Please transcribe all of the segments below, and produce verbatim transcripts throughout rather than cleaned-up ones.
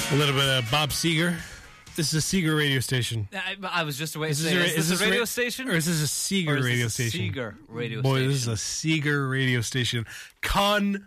A little bit of Bob Seger. This is a Seger radio station. I, I was just away to Is say, this a- is, is this this a radio ra- station? Or is this a Seger Or is this radio a station? Seger radio Boy, station? this is a Seger radio station. Confirmed.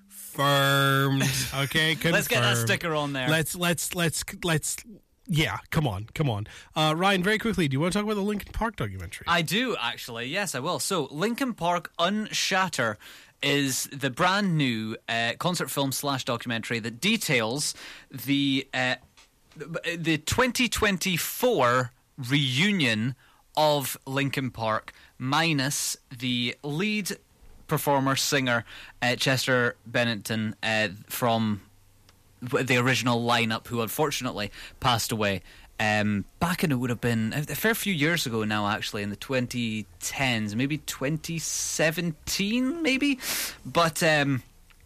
Okay, confirmed. Let's get that sticker on there. Let's let's let's let's. Yeah, come on, come on. Uh, Ryan, very quickly, do you want to talk about the Linkin Park documentary? I do, actually. Yes, I will. So, Linkin Park Unshatter is the brand new uh, concert film slash documentary that details the uh, the twenty twenty-four reunion of Linkin Park minus the lead performer, singer, uh, Chester Bennington uh, from the original lineup, who unfortunately passed away um, back in, it would have been a fair few years ago now, actually, in the twenty tens, maybe twenty seventeen, maybe. But um,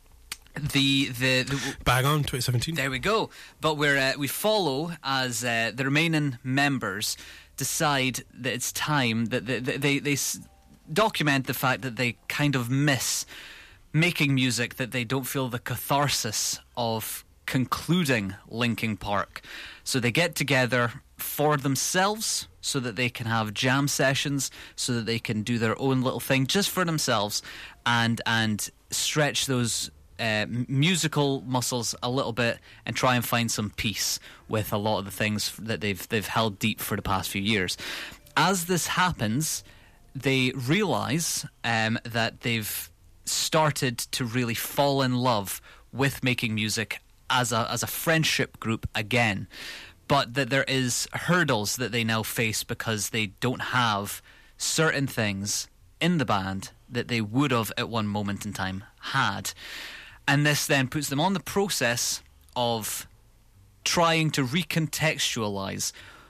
the, the the Bang on, twenty seventeen. there we go. But we're uh, we follow as uh, the remaining members decide that it's time that they they, they, they s- document the fact that they kind of miss making music, that they don't feel the catharsis of concluding Linkin Park. So they get together for themselves so that they can have jam sessions, so that they can do their own little thing just for themselves and and stretch those uh, musical muscles a little bit and try and find some peace with a lot of the things that they've they've held deep for the past few years. As this happens, they realise um, that they've started to really fall in love with making music as a as a friendship group again, but that there is hurdles that they now face because they don't have certain things in the band that they would have at one moment in time had. And this then puts them on the process of trying to recontextualize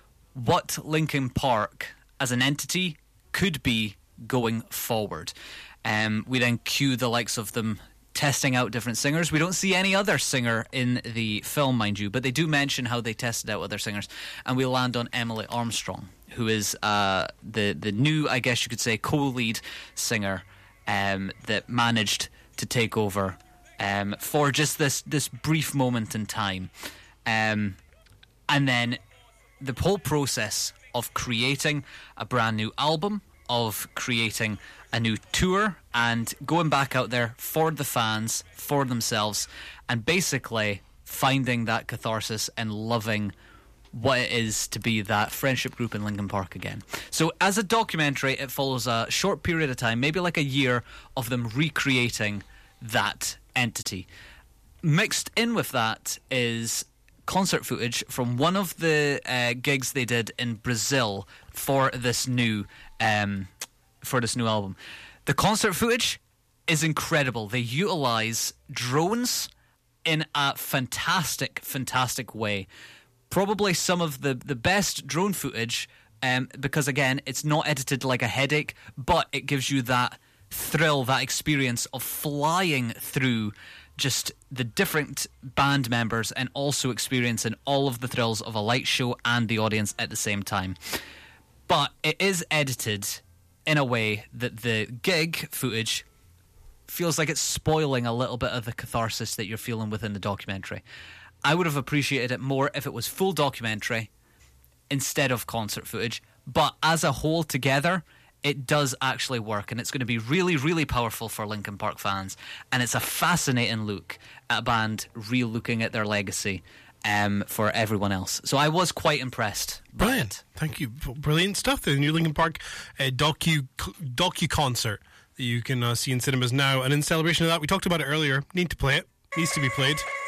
what Linkin Park as an entity could be going forward. Um, we then cue the likes of them testing out different singers. We don't see any other singer in the film, mind you, but they do mention how they tested out other singers, and we land on Emily Armstrong, who is uh, the the new, I guess you could say, co-lead singer um, that managed to take over um, for just this this brief moment in time, um, and then the whole process of creating a brand new album, of creating a new tour and going back out there for the fans, for themselves, and basically finding that catharsis and loving what it is to be that friendship group in Linkin Park again. So as a documentary, it follows a short period of time, maybe like a year, of them recreating that entity. Mixed in with that is concert footage from one of the uh, gigs they did in Brazil for this new um, for this new album. The concert footage is incredible. They utilize drones in a fantastic, fantastic way. Probably some of the, the best drone footage um, because, again, it's not edited like a headache, but it gives you that thrill, that experience of flying through just the different band members and also experiencing all of the thrills of a light show and the audience at the same time. But it is edited in a way that the gig footage feels like it's spoiling a little bit of the catharsis that you're feeling within the documentary. I would have appreciated it more if it was full documentary instead of concert footage, but as a whole together, it does actually work, and it's going to be really, really powerful for Linkin Park fans, and it's a fascinating look at a band re-looking at their legacy um, for everyone else. So I was quite impressed. Brilliant. Thank you. Brilliant stuff. The new Linkin Park uh, docu docu concert that you can uh, see in cinemas now. And in celebration of that, we talked about it earlier. Need to play it. Needs to be played.